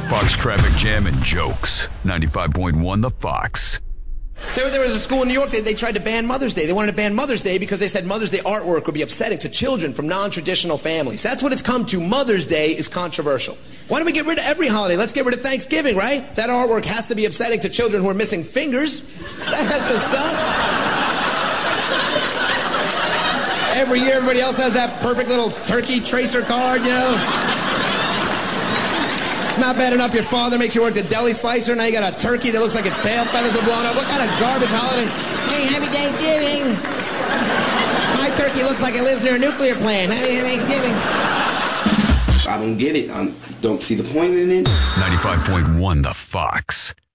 Fox Traffic Jam and Jokes. 95.1 The Fox. There was a school in New York, they tried to ban Mother's Day. They wanted to ban Mother's Day because they said Mother's Day artwork would be upsetting to children from non-traditional families. That's what it's come to. Mother's Day is controversial. Why don't we get rid of every holiday? Let's get rid of Thanksgiving, right? That artwork has to be upsetting to children who are missing fingers. That has to suck. Every year, everybody else has that perfect little turkey tracer card, you know? It's not bad enough your father makes you work the deli slicer, now you got a turkey that looks like its tail feathers are blown up. What kind of garbage holiday? Hey, happy Thanksgiving. My turkey looks like it lives near a nuclear plant. Happy Thanksgiving. I don't get it. I don't see the point in it. 95.1 The Fox.